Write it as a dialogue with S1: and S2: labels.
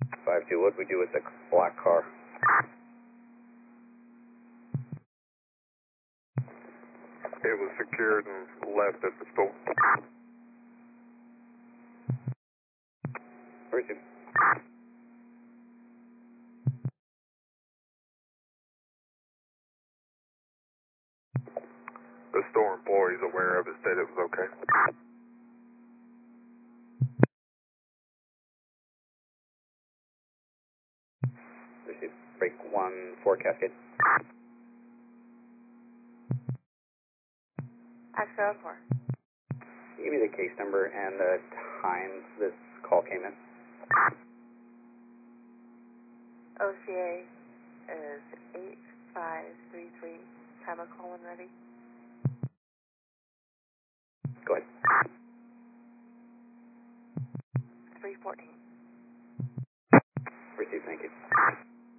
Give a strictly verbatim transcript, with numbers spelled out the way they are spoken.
S1: five two, what do we do with the black car?
S2: It was secured and left at the store.
S1: Receive.
S2: The store employee's aware of it, said it was okay.
S1: Receive. Break one, four Cascade.
S3: Axel four.
S1: Give me the case number and the time this call came in.
S3: O C A is eight five three three. Time of call when ready.
S1: Go ahead.
S3: three fourteen.